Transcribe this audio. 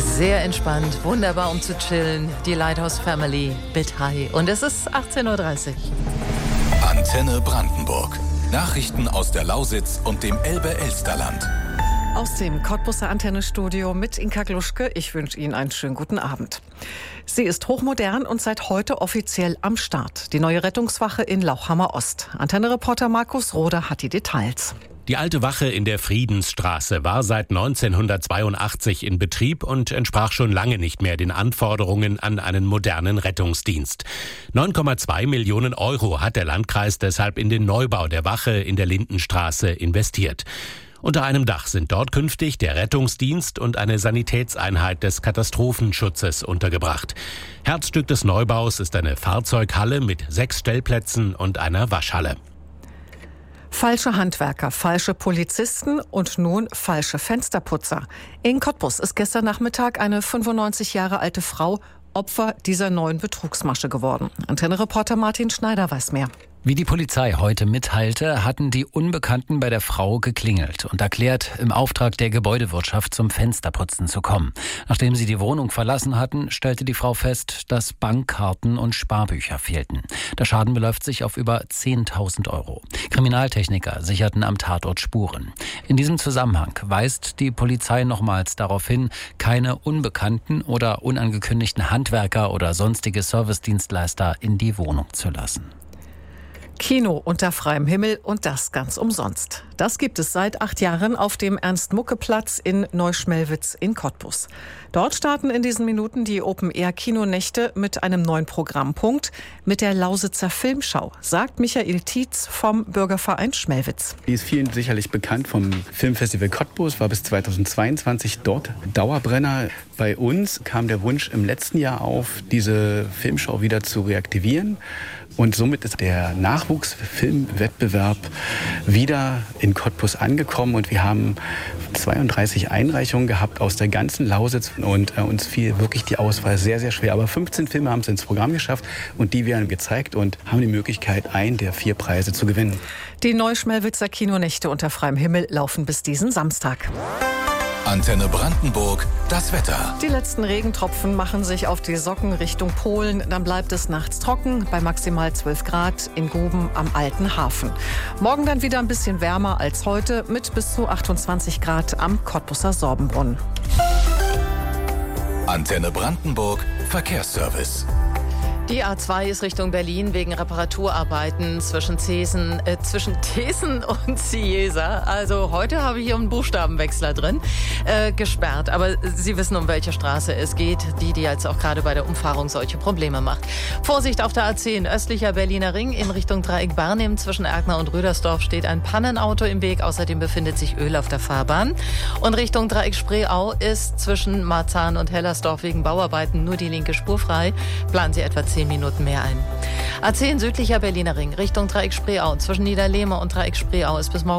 Sehr entspannt, wunderbar um zu chillen. Die Lighthouse Family mit Hi. Und es ist 18.30 Uhr. Antenne Brandenburg. Nachrichten aus der Lausitz und dem Elbe-Elsterland. Aus dem Cottbuser Antennestudio mit Inka Gluschke. Ich wünsche Ihnen einen schönen guten Abend. Sie ist hochmodern und seit heute offiziell am Start. Die neue Rettungswache in Lauchhammer Ost. Antenne-Reporter Markus Roder hat die Details. Die alte Wache in der Friedensstraße war seit 1982 in Betrieb und entsprach schon lange nicht mehr den Anforderungen an einen modernen Rettungsdienst. 9,2 Millionen Euro hat der Landkreis deshalb in den Neubau der Wache in der Lindenstraße investiert. Unter einem Dach sind dort künftig der Rettungsdienst und eine Sanitätseinheit des Katastrophenschutzes untergebracht. Herzstück des Neubaus ist eine Fahrzeughalle mit 6 Stellplätzen und einer Waschhalle. Falsche Handwerker, falsche Polizisten und nun falsche Fensterputzer. In Cottbus ist gestern Nachmittag eine 95 Jahre alte Frau Opfer dieser neuen Betrugsmasche geworden. Antenne-Reporter Martin Schneider weiß mehr. Wie die Polizei heute mitteilte, hatten die Unbekannten bei der Frau geklingelt und erklärt, im Auftrag der Gebäudewirtschaft zum Fensterputzen zu kommen. Nachdem sie die Wohnung verlassen hatten, stellte die Frau fest, dass Bankkarten und Sparbücher fehlten. Der Schaden beläuft sich auf über 10.000 Euro. Kriminaltechniker sicherten am Tatort Spuren. In diesem Zusammenhang weist die Polizei nochmals darauf hin, keine unbekannten oder unangekündigten Handwerker oder sonstige Servicedienstleister in die Wohnung zu lassen. Kino unter freiem Himmel und das ganz umsonst. Das gibt es seit 8 Jahren auf dem Ernst-Mucke-Platz in Neuschmelwitz in Cottbus. Dort starten in diesen Minuten die Open-Air-Kinonächte mit einem neuen Programmpunkt, mit der Lausitzer Filmschau, sagt Michael Tietz vom Bürgerverein Schmelwitz. Die ist vielen sicherlich bekannt vom Filmfestival Cottbus, war bis 2022 dort Dauerbrenner. Bei uns kam der Wunsch im letzten Jahr auf, diese Filmschau wieder zu reaktivieren. Und somit ist der Nachwuchsfilmwettbewerb wieder in Cottbus angekommen. Und wir haben 32 Einreichungen gehabt aus der ganzen Lausitz. Und uns fiel wirklich die Auswahl sehr, sehr schwer. Aber 15 Filme haben es ins Programm geschafft. Und die werden gezeigt und haben die Möglichkeit, einen der 4 Preise zu gewinnen. Die Neuschmelwitzer Kinonächte unter freiem Himmel laufen bis diesen Samstag. Antenne Brandenburg, das Wetter. Die letzten Regentropfen machen sich auf die Socken Richtung Polen. Dann bleibt es nachts trocken bei maximal 12 Grad in Guben am Alten Hafen. Morgen dann wieder ein bisschen wärmer als heute mit bis zu 28 Grad am Cottbuser Sorbenbrunnen. Antenne Brandenburg, Verkehrsservice. Die A2 ist Richtung Berlin wegen Reparaturarbeiten zwischen Thesen und Ciesa. Also heute habe ich hier einen Buchstabenwechsler drin, gesperrt. Aber Sie wissen, um welche Straße es geht, die jetzt auch gerade bei der Umfahrung solche Probleme macht. Vorsicht auf der A10, östlicher Berliner Ring in Richtung Dreieck Barnim. Zwischen Erkner und Rüdersdorf steht ein Pannenauto im Weg. Außerdem befindet sich Öl auf der Fahrbahn. Und Richtung Dreieck Spreeau ist zwischen Marzahn und Hellersdorf wegen Bauarbeiten nur die linke Spur frei. Planen Sie etwa 10 Minuten mehr ein. A10 südlicher Berliner Ring Richtung Dreieck Spreeau. Zwischen Niederlehme und Dreieck Spreeau ist bis morgen